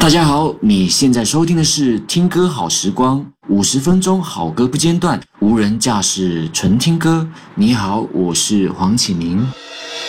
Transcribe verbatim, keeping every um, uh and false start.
家好，你现在收听的是听歌好时光，五十分钟好歌不间断，无人驾驶纯听歌。你好，我是黄启明。